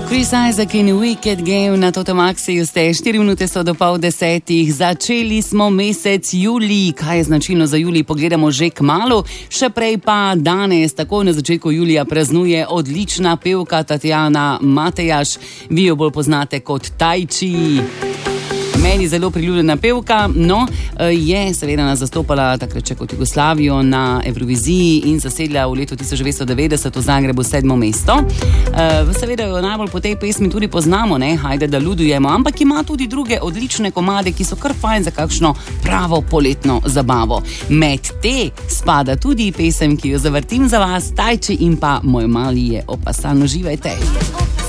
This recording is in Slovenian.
Chris Isaak in Wicked Game na Totomaxiju ste, 4 minute so do 9:30. Začeli smo mesec julij. Kaj je značilno za julij, pogledamo že kmalu. Še prej pa danes, tako na začetku julija, praznuje odlična pevka Tatjana Matejaš. Vi jo bolj poznate kot Tajči. Meni zelo priljubljena pevka, je seveda nas zastopala takrat še kot Jugoslavijo na Evroviziji in zasedla v letu 1990 v Zagrebu 7. mesto. Seveda jo najbolj po tej pesmi tudi poznamo, Hajde, da ludujemo, ampak ima tudi druge odlične komade, ki so kar fajn za kakšno pravo poletno zabavo. Med te spada tudi pesem, ki jo zavrtim za vas, Tajči in pa Moj mali je opasan. Uživajte.